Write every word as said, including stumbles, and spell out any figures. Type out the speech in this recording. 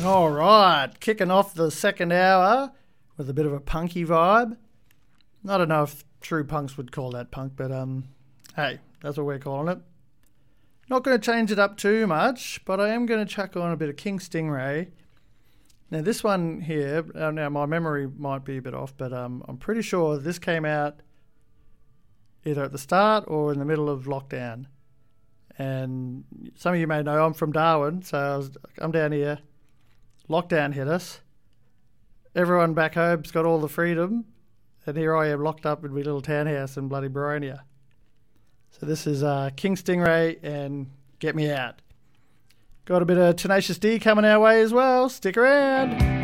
All right, kicking off the second hour with a bit of a punky vibe. I don't know if true punks would call that punk, but um, hey, that's what we're calling it. Not going to change it up too much, but I am going to chuck on a bit of King Stingray. Now this one here, uh, now my memory might be a bit off, but um, I'm pretty sure this came out either at the start or in the middle of lockdown. And some of you may know I'm from Darwin, so I was, I'm down here. Lockdown hit us. Everyone back home's got all the freedom, and here I am locked up in my little townhouse in bloody Boronia. So this is uh, King Stingray and Get Me Out. Got a bit of Tenacious D coming our way as well. Stick around.